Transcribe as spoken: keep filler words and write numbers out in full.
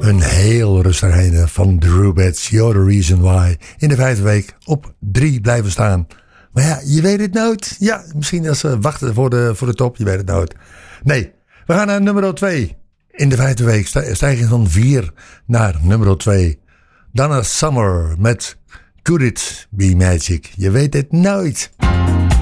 Een heel rustig einde van The Rubettes, You're the Reason Why. In de vijfde week op drie blijven staan. Maar ja, je weet het nooit. Ja, misschien als ze wachten voor de, voor de top, je weet het nooit. Nee, we gaan naar nummer twee. In de vijfde week stijging van vier naar nummer twee. Donna Summer met Could It Be Magic. Je weet het nooit.